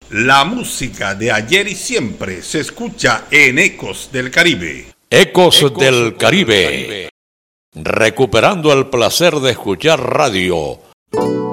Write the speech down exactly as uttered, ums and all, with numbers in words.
La música de ayer y siempre se escucha en Ecos del Caribe. Ecos, Ecos del, del Caribe. Caribe. Recuperando el placer de escuchar radio.